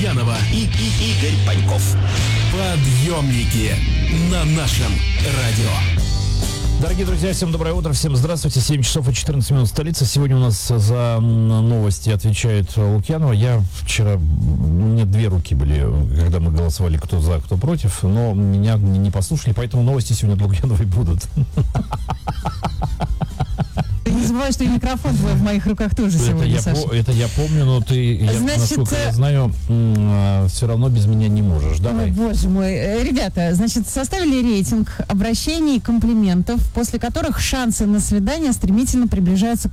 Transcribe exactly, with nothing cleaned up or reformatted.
Лукьянова и, и Игорь Паньков. Подъемники на нашем радио. Дорогие друзья, всем доброе утро, всем здравствуйте. семь часов и четырнадцать минут столица. Сегодня у нас за новости отвечает Лукьянова. Я вчера, у меня две руки были, когда мы голосовали, кто за, кто против, но меня не послушали, поэтому новости сегодня от Лукьяновой будут. Не забывай, что и микрофон твой в моих руках тоже это сегодня, я Саша. По, это я помню, но ты, я, Значит, насколько я знаю, м- все равно без меня не можешь. Давай. Ой, боже мой. Ребята, значит, составили рейтинг обращений и комплиментов, после которых шансы на свидание стремительно приближаются к